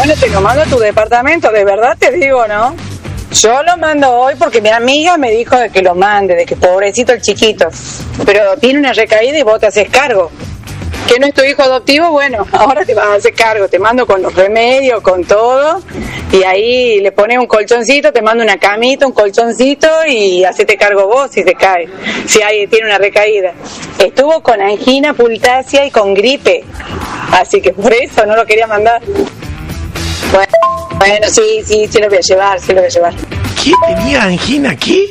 Bueno, te lo mando a tu departamento, de verdad te digo, ¿no? Yo lo mando hoy porque mi amiga me dijo de que lo mande, de que pobrecito el chiquito. Pero tiene una recaída y vos te haces cargo. ¿Que no es tu hijo adoptivo? Bueno, ahora te vas a hacer cargo. Te mando con los remedios, con todo. Y ahí le pones un colchoncito, te mando una camita, un colchoncito y hacete cargo vos si se cae. Si tiene una recaída. Estuvo con angina, pultácea y con gripe. Así que por eso no lo quería mandar. Bueno, sí lo voy a llevar, ¿Quién tenía angina aquí?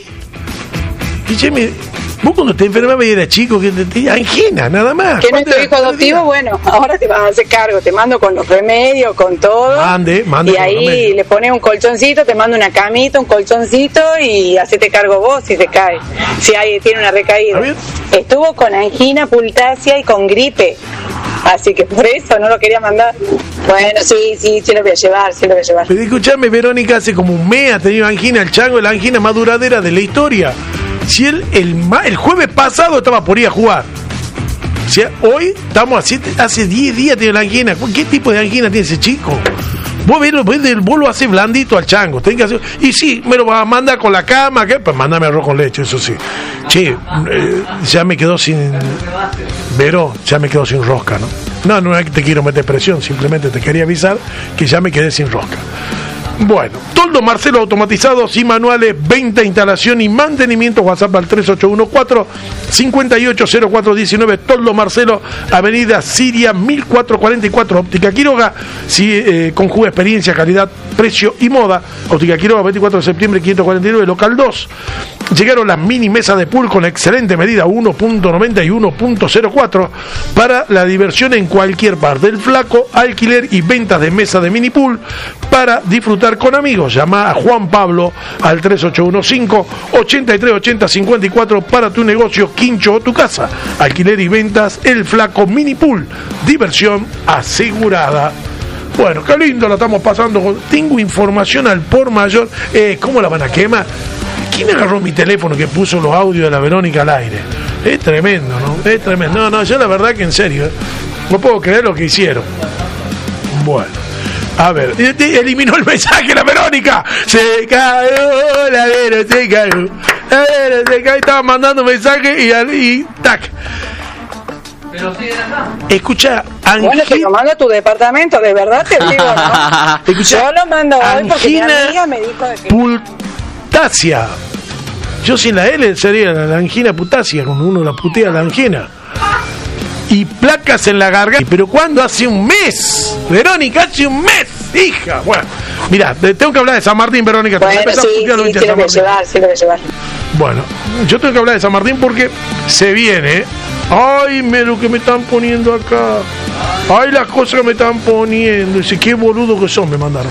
Vos cuando te enfermabas y eras chico, que tenía angina, nada más. ¿Que no es tu hijo adoptivo? Bueno, ahora te vas a hacer cargo, te mando con los remedios, con todo. Mande. Y ahí le pones un colchoncito, te mando una camita, un colchoncito y hacete cargo vos si se cae. Si tiene una recaída. Estuvo con angina, pultácea y con gripe. Así que por eso no lo quería mandar. Bueno, sí lo voy a llevar, Pero escuchame, Verónica, hace como un mes ha tenido angina el chango, la angina más duradera de la historia. Si él el jueves pasado estaba por ir a jugar. O sea, hoy estamos hace 10 días tiene la angina. ¿Qué tipo de angina tiene ese chico? Vos lo haces blandito al chango. Tenés que hacer, y sí, me lo vas a mandar con la cama. ¿Qué? Pues mándame arroz con leche, eso sí. Che, ya me quedó sin... Vero, ya me quedo sin rosca, ¿no? No es que te quiero meter presión, simplemente te quería avisar que ya me quedé sin rosca. Bueno, Toldo Marcelo automatizados y manuales, venta, instalación y mantenimiento. WhatsApp al 3814-580419. Toldo Marcelo, Avenida Siria 1444. Óptica Quiroga, conjuga experiencia, calidad, precio y moda. Óptica Quiroga, 24 de septiembre 549, local 2. Llegaron las mini mesas de pool con excelente medida 1.90 y 1.04 para la diversión en cualquier parte. El Flaco, alquiler y ventas de mesa de mini pool para disfrutar con amigos. Llama a Juan Pablo al 3815-8380-54 para tu negocio, quincho o tu casa. Alquiler y ventas, El Flaco Mini Pool. Diversión asegurada. Bueno, qué lindo la estamos pasando. Tengo información al por mayor. ¿Cómo la van a quemar? ¿Quién agarró mi teléfono que puso los audios de la Verónica al aire? Es tremendo, ¿no? Es tremendo. No, yo la verdad que en serio, no puedo creer lo que hicieron. Bueno. A ver, eliminó el mensaje la Verónica. Se cayó, la Vero se cayó. La Vero se cayó, estaba mandando mensaje y tac. Pero sigue acá. Escucha, bueno, te lo mando a tu departamento, de verdad te digo, ¿no? Escucha, yo lo mando hoy porque mi amiga me dijo de que... Pultácea. Yo sin la L sería la angina putacia, cuando uno la putea la angina. Y placas en la garganta. Pero ¿cuándo? Hace un mes, Verónica, hace un mes, hija. Bueno, mira, tengo que hablar de San Martín, Verónica. Bueno, sí lo voy a llevar. Bueno, yo tengo que hablar de San Martín porque se viene. Ay, mira lo que me están poniendo acá. Ay, las cosas que me están poniendo. Dice, qué boludo que son, me mandaron.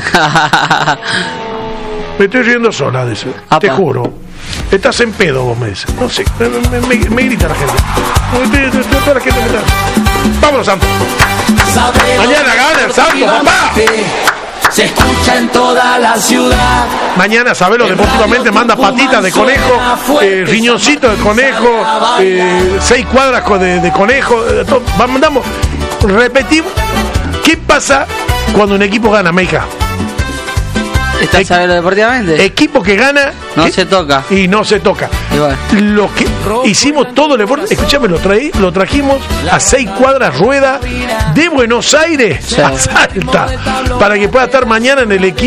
Me estoy riendo sola de eso. Apa. Te juro. Estás en pedo, vos me dices. No sé, me grita la gente. Toda la gente me está. Vámonos, Santos. Mañana gana el Santos, papá. Se escucha en toda la ciudad. Mañana Sabelo deportivamente manda patitas de conejo, riñoncito de conejo, 6 cuadras de conejo. Mandamos, repetimos. ¿Qué pasa cuando un equipo gana, Meija? ¿Está Sabelo deportivamente? Equipo que gana no se toca. Y no se toca. Igual. Lo que hicimos todo el esfuerzo, escúchame, lo trajimos a 6 cuadras rueda de Buenos Aires a Salta para que pueda estar mañana en el equipo.